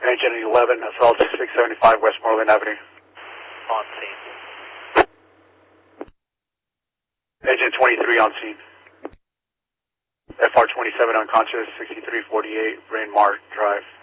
Agent 11, assault 675 Westmoreland Avenue. On scene. Agent 23 on scene. FR 27 unconscious, 6348 Bryn Mawr Drive.